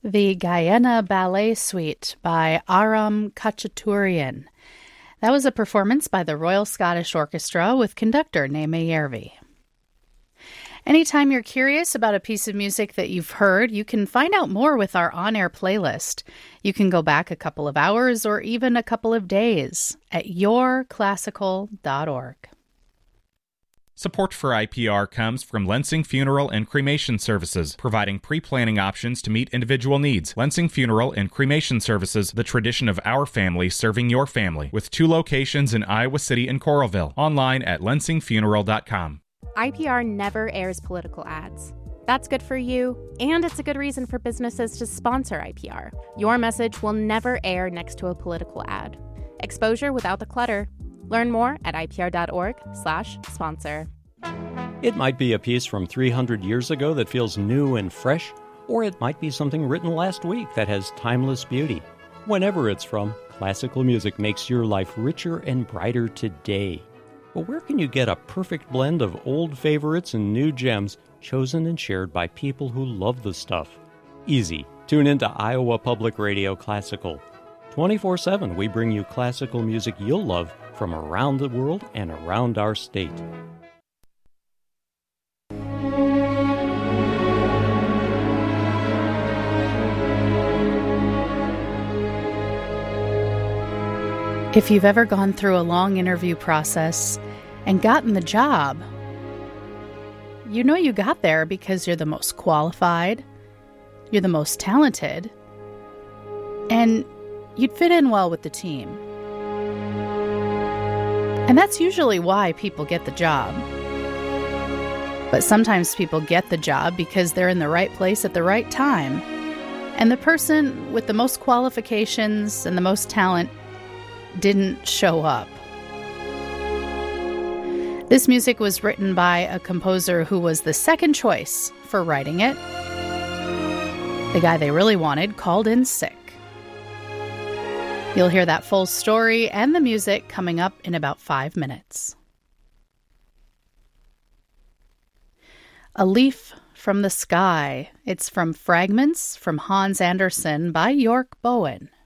The Guyana Ballet Suite by Aram Khachaturian. That was a performance by the Royal Scottish Orchestra with conductor Naima Järvi. Anytime you're curious about a piece of music that you've heard, you can find out more with our on-air playlist. You can go back a couple of hours or even a couple of days at yourclassical.org. Support for IPR comes from Lensing Funeral and Cremation Services, providing pre-planning options to meet individual needs. Lensing Funeral and Cremation Services, the tradition of our family serving your family, with 2 locations in Iowa City and Coralville. Online at lensingfuneral.com. IPR never airs political ads. That's good for you, and it's a good reason for businesses to sponsor IPR. Your message will never air next to a political ad. Exposure without the clutter. Learn more at ipr.org/sponsor. It might be a piece from 300 years ago that feels new and fresh, or it might be something written last week that has timeless beauty. Whenever it's from, classical music makes your life richer and brighter today. But where can you get a perfect blend of old favorites and new gems chosen and shared by people who love the stuff? Easy. Tune into Iowa Public Radio Classical. 24/7, we bring you classical music you'll love from around the world and around our state. If you've ever gone through a long interview process and gotten the job, you know you got there because you're the most qualified, you're the most talented, and you'd fit in well with the team. And that's usually why people get the job. But sometimes people get the job because they're in the right place at the right time, and the person with the most qualifications and the most talent didn't show up. This music was written by a composer who was the second choice for writing it. The guy they really wanted called in sick. You'll hear that full story and the music coming up in about 5 minutes. A Leaf from the Sky. It's from Fragments from Hans Andersen by York Bowen.